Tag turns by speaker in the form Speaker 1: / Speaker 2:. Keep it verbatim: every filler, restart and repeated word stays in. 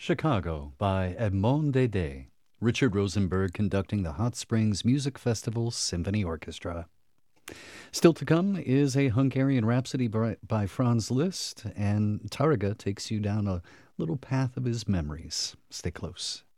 Speaker 1: Chicago by Edmond Dede. Richard Rosenberg conducting the Hot Springs Music Festival Symphony Orchestra. Still to come is a Hungarian Rhapsody by, by Franz Liszt, and Taraga takes you down a little path of his memories. Stay close.